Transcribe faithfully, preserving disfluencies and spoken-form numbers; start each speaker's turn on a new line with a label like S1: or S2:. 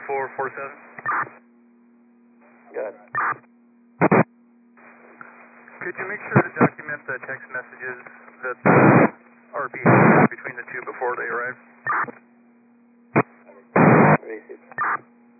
S1: four four seven.
S2: Good.
S1: Could you make sure to document the text messages that the R P had between the two before they arrived?
S2: Received.